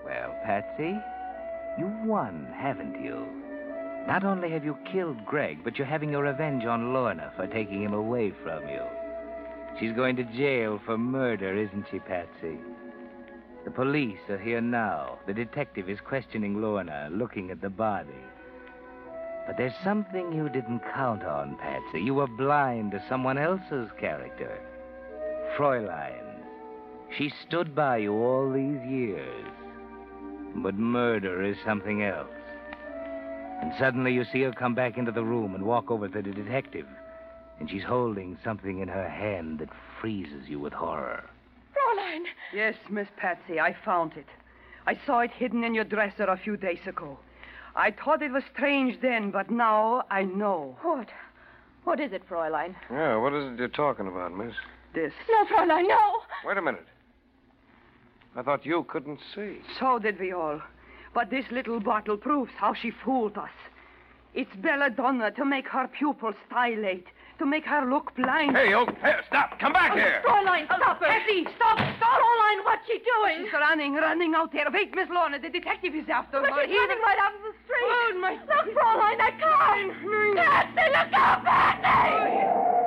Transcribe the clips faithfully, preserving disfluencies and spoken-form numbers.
Well, Patsy, you've won, haven't you? Not only have you killed Greg, but you're having your revenge on Lorna for taking him away from you. She's going to jail for murder, isn't she, Patsy? The police are here now. The detective is questioning Lorna, looking at the body. But there's something you didn't count on, Patsy. You were blind to someone else's character. Fräulein. She stood by you all these years. But murder is something else. And suddenly you see her come back into the room and walk over to the detective. And she's holding something in her hand that freezes you with horror. Fräulein! Yes, Miss Patsy, I found it. I saw it hidden in your dresser a few days ago. I thought it was strange then, but now I know. What? What is it, Fräulein? Yeah, what is it you're talking about, miss? This. No, Fräulein, no! Wait a minute. I thought you couldn't see. So did we all. But this little bottle proves how she fooled us. It's belladonna to make her pupils dilate, to make her look blind. Hey, oh, hey, stop! Come back here! Fräulein, stop her! Effie, stop, stop! Fräulein, what's she doing? She's running, running out there. Wait, Miss Lorna, the detective is after But her. she's running right out of the street. Oh, my... Look, Fräulein, that car! Patsy, look out, Patsy!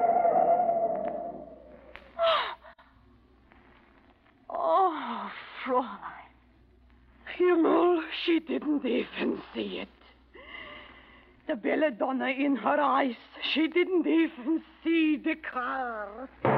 Oh, Fräulein. Himmel, she didn't even see it. The belladonna in her eyes. She didn't even see the car.